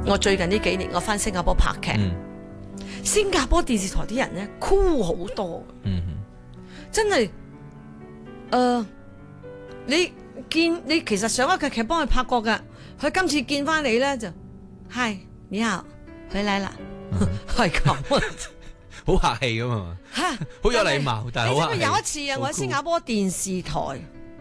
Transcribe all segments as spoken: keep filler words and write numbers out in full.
我最近呢幾年我翻新加坡拍劇， 嗯、 新加坡電視台啲人咧酷好多， 嗯、 真係，誒、呃，你見你其實上一個劇幫佢拍過㗎，佢今次見翻你咧就，嗨，你好，回來啦，係咁、嗯， 好客氣噶嘛， 嚇， 好有禮貌，但係好客氣。 有一次啊，我喺新加坡電視台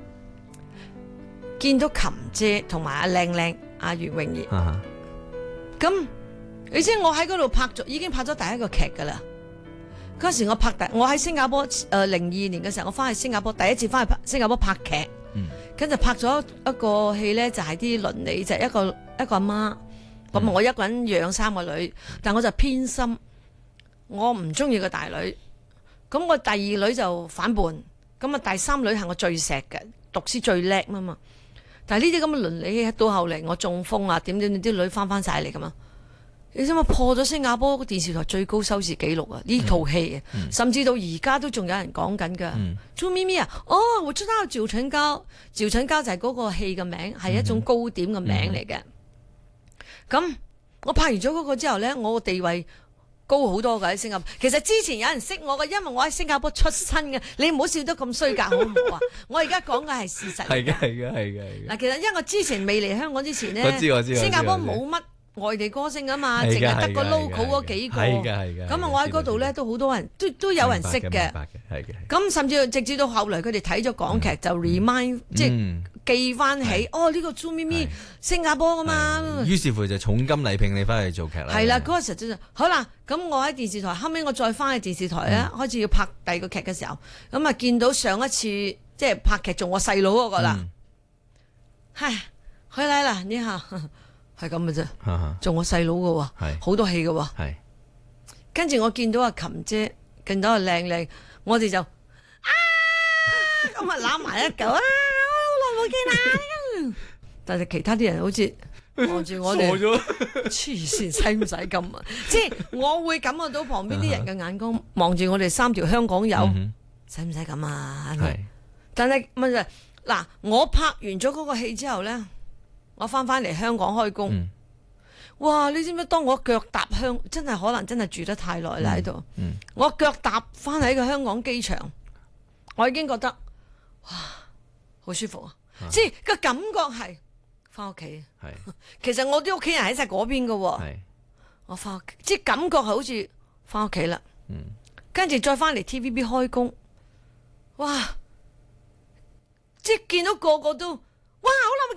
見到琴姐同埋阿靚靚阿袁詠儀。咁你知我喺嗰度拍咗，已經拍咗第一個劇噶啦。嗰時我拍第，我喺新加坡誒零二年嘅時候，我翻去新加坡第一次翻去新加坡拍劇，跟住、嗯、拍咗一個戲咧，就係啲倫理，就係、一個一個阿媽，咁、嗯、我一個人養三個女，但我就偏心，我唔中意個大女，咁我第二女就反叛，咁啊第三女係我最錫嘅，讀書最叻啊嘛。但係呢啲咁嘅倫理到後嚟我中風啊，點點點啲女翻翻晒嚟噶嘛？你知唔知破咗新加坡電視台最高收視紀錄啊？呢套戲啊，嗯、甚至到而家都仲有人講緊噶。朱咪咪啊，哦，我知道趙陳交，趙陳交就係嗰個戲嘅名，係一種糕點嘅名嚟嘅。咁、嗯、我拍完咗嗰個之後咧，我個地位高好多噶喺新加坡。其實之前有人識我嘅，因為我喺新加坡出身嘅。你唔好笑得咁衰格好唔好啊？我而家講嘅係事實。 係嘅，係嘅，係嘅。 嗱，其實因為我之前未嚟香港之前咧， 我知我知， 新加坡冇乜外地歌星啊嘛，淨係得個 local 嗰幾個。 係嘅，係嘅。 咁啊，我喺嗰度咧都好多人，都都有人識嘅。 係嘅。 咁甚至直至到後來佢哋睇咗港劇就 remind，即係記翻起，哦呢個朱咪咪新加坡噶嘛。 於是乎就重金禮聘你翻去做劇啦。 係啦，嗰個時候就好啦。咁我喺電視台，後尾我再翻去電視台咧，開始要拍第二個劇嘅時候，咁啊見到上一次即係拍劇做我細佬嗰個啦。唉，回來啦，你好。係咁嘅啫，做我細佬嘅喎，好多戲嘅喎。跟住我見到阿琴姐，見到阿靚靚，我哋就啊咁啊攬埋一嚿啊，好耐冇見啦。但係其他啲人好似望住我哋，黐線，使唔使咁啊？即係我會感覺到旁邊啲人嘅眼光望住我哋三條香港友，使唔使咁啊？但係問題嗱，我拍完咗嗰個戲之後咧。我翻翻嚟香港開工，嗯、哇！你知唔知？當我腳踏香，真係可能真係住得太耐啦喺度。嗯、我腳踏翻喺個香港機場，我已經覺得哇，好舒服啊！啊即係個感覺係翻屋企。係，其實我啲屋企人喺晒嗰邊噶。係，我翻屋企，即係感覺係好似翻屋企啦。嗯，跟住再翻嚟 T V B 開工，哇！即係見到個個都哇，好耐冇